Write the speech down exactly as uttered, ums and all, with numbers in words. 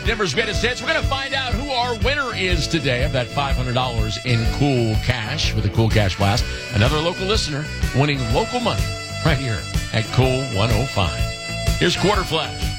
have Denver's greatest hits. We're going to find out who our winner is today of that five hundred dollars in Cool Cash with a Cool Cash Blast. Another local listener winning local money right here at Cool one oh five. Here's Quarter Flash.